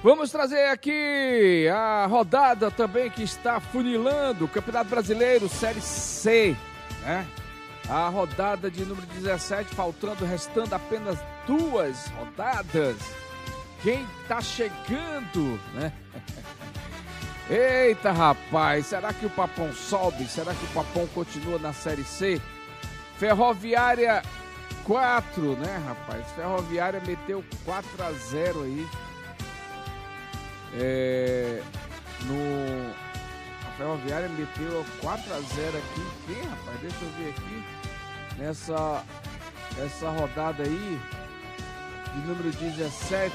Vamos trazer aqui a rodada também que está funilando o Campeonato Brasileiro Série C, né? A rodada de número 17, restando apenas 2 rodadas. Quem tá chegando, né? Eita, rapaz, será que o Papão sobe? Será que o Papão continua na Série C? Ferroviária 4, né, rapaz? Ferroviária meteu 4-0 aí. A Ferroviária meteu 4-0 aqui. Quem, rapaz? Deixa eu ver aqui. Nessa rodada aí, de número 17.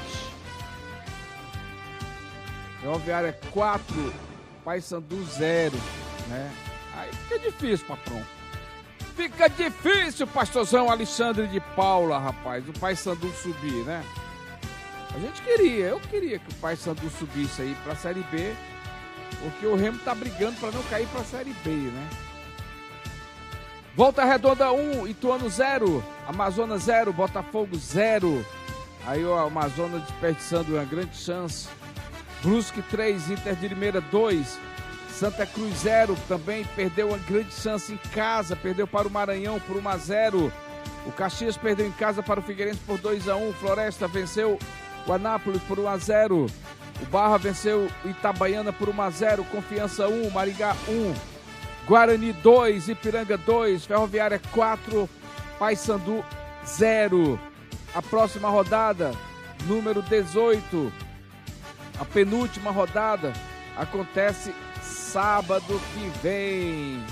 Ferroviária 4, Paysandu 0, né? Aí fica difícil, patrão. Fica difícil, pastorzão Alexandre de Paula, rapaz, o Paysandu subir, né? Eu queria que o Paysandu subisse aí pra Série B, porque o Remo tá brigando pra não cair pra Série B, né? Volta Redonda 1, Ituano 0, Amazonas 0, Botafogo 0. Aí o Amazonas desperdiçando uma grande chance. Brusque 3, Inter de Limeira 2, Santa Cruz 0, também perdeu uma grande chance em casa, perdeu para o Maranhão por 1-0. O Caxias perdeu em casa para o Figueirense por 2-1, Floresta venceu o Anápolis por 1-0, o Barra venceu o Itabaiana por 1-0, Confiança 1, Maringá 1, Guarani 2, Ipiranga 2, Ferroviária 4, Paysandu 0. A próxima rodada, número 18, a penúltima rodada, acontece sábado que vem.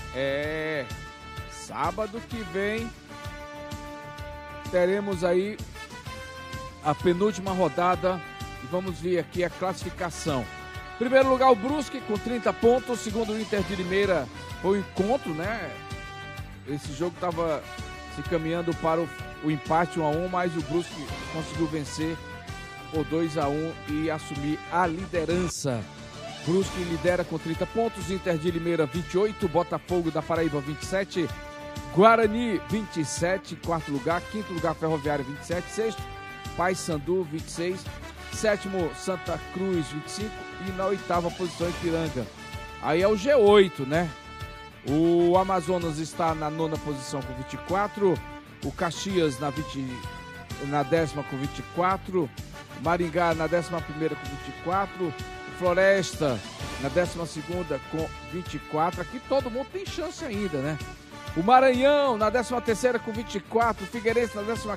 Sábado que vem teremos aí a penúltima rodada e vamos ver aqui a classificação. Primeiro lugar o Brusque com 30 pontos, segundo o Inter de Limeira foi o encontro, né? Esse jogo estava se caminhando para o empate 1-1, mas o Brusque conseguiu vencer por 2-1 e assumir a liderança. Brusque lidera com 30 pontos, Inter de Limeira 28, Botafogo da Paraíba 27, Guarani 27, quarto lugar, quinto lugar Ferroviária 27, sexto Paysandu 26, sétimo Santa Cruz 25 e na oitava posição Ipiranga. Aí é o G8, né? O Amazonas está na nona posição com 24, o Caxias na décima com 24, Maringá na 11ª com 24, o Floresta na 12ª com 24. Aqui todo mundo tem chance ainda, né? O Maranhão na 13ª com 24, o Figueirense na